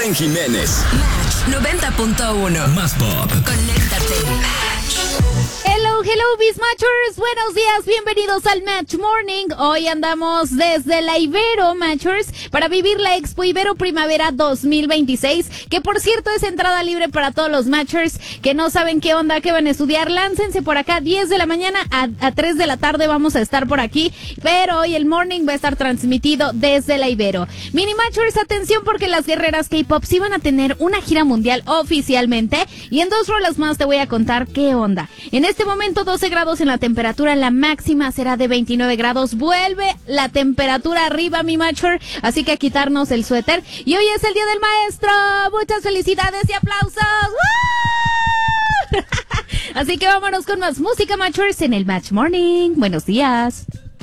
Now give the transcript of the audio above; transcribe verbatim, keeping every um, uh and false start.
Jocelyn Jiménez. Match noventa punto uno. Más pop. Conéctate. Hello, hello, Biz Matchers. Buenos días, bienvenidos al Match Morning. Hoy andamos desde la Ibero, Matchers, para vivir la Expo Ibero Primavera dos mil veintiséis, que por cierto es entrada libre para todos los Matchers que no saben qué onda, qué van a estudiar. Láncense por acá, diez de la mañana a, a tres de la tarde vamos a estar por aquí, pero hoy el morning va a estar transmitido desde la Ibero. Mini Matchers, atención porque las guerreras K-pop sí van a tener una gira mundial oficialmente, y en dos rolas más te voy a contar qué onda. En este momento doce grados en la temperatura, la máxima será de veintinueve grados. Vuelve la temperatura arriba, mi Matcher, así que a quitarnos el suéter. Y hoy es el Día del Maestro. Muchas felicidades y aplausos. ¡Woo! Así que vámonos con más música, Matchers, en el Match Morning. Buenos días.